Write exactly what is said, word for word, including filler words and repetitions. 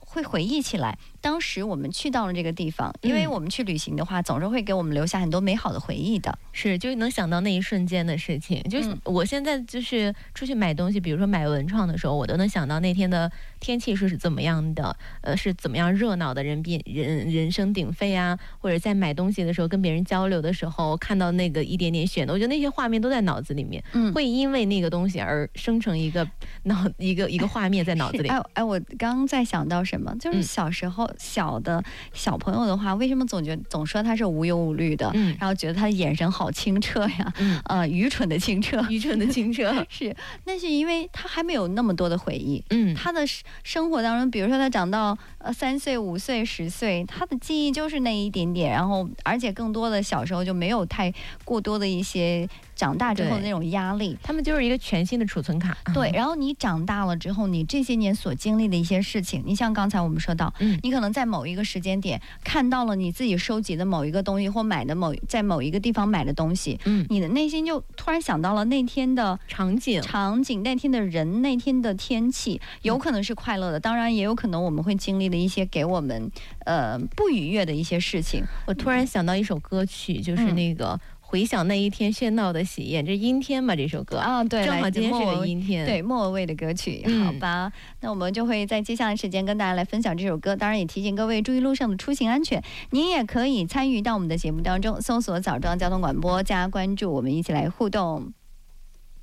会回忆起来当时我们去到了这个地方，因为我们去旅行的话总是会给我们留下很多美好的回忆的。 是，就能想到那一瞬间的事情。就是我现在就是出去买东西，比如说买文创的时候，我都能想到那天的天气是怎么样的，呃，是怎么样热闹的，人比人人声鼎沸啊，或者在买东西的时候跟别人交流的时候看到那个一点点选的，我觉得那些画面都在脑子里面，嗯，会因为那个东西而生成一个脑一个一个画面在脑子里。 哎哎，我刚刚在想到什么，就是小时候、嗯、小的小朋友的话，为什么总觉得总说他是无忧无虑的，嗯，然后觉得他的眼神好清澈呀，嗯，呃，愚蠢的清澈， 愚蠢的清澈是，那是因为他还没有那么多的回忆，嗯，他的生活当中，比如说他长到呃三岁、五岁、十岁，他的记忆就是那一点点，然后而且更多的小时候就没有太过多的一些长大之后的那种压力， 他们就是一个全新的储存卡。 对，然后你长大了之后，你这些年所经历的一些事情，你像刚才我们说到，嗯，你可能在某一个时间点看到了你自己收集的某一个东西，或买的某在某一个地方买的东西，嗯，你的内心就突然想到了那天的场景， 场景那天的人，那天的天气，有可能是快乐的，当然也有可能我们会经历了一些给我们呃不愉悦的一些事情。 我突然想到一首歌曲，就是那个。嗯，回想那一天喧闹的喜宴，这阴天嘛，这首歌啊，对， 正好今天是个阴天， 对，莫文蔚的歌曲，嗯，好吧，那我们就会在接下来时间跟大家来分享这首歌，当然也提醒各位注意路上的出行安全。您也可以参与到我们的节目当中，搜索早装交通广播加关注，我们一起来互动。